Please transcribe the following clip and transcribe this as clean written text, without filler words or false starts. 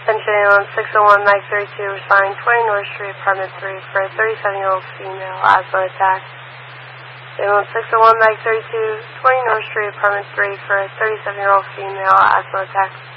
Attention ambulance 601 Mag 32, responding 20 North Street, apartment 3 for a 37-year-old female asthma attack. Ambulance 601 Mag 32, 20 North Street, apartment 3 for a 37-year-old female asthma attack.